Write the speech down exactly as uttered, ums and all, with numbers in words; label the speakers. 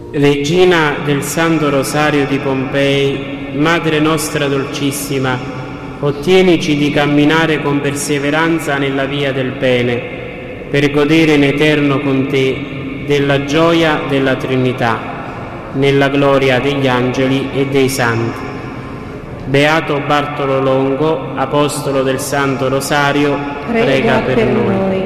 Speaker 1: Regina del Santo Rosario di Pompei, Madre nostra dolcissima, ottienici di camminare con perseveranza nella via del bene, per godere in eterno con te della gioia della Trinità, nella gloria degli angeli e dei santi. Beato Bartolo Longo, apostolo del Santo Rosario, prega, prega per, per noi. noi.